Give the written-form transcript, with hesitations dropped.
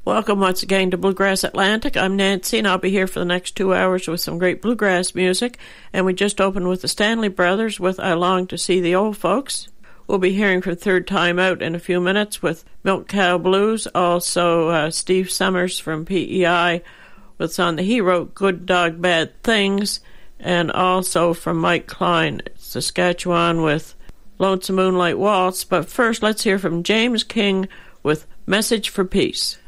Welcome once again to Bluegrass Atlantic. I'm Nancy, and I'll be here for the next 2 hours with some great bluegrass music. And we just opened with the Stanley Brothers with I Long to See the Old Folks. We'll be hearing from Third Time Out in a few minutes with Milk Cow Blues. Also, Steve Summers from PEI with on the He Wrote Good Dog Bad Things. And also from Mike Klein, Saskatchewan with Lonesome Moonlight Waltz. But first, let's hear from James King with Message for Peace.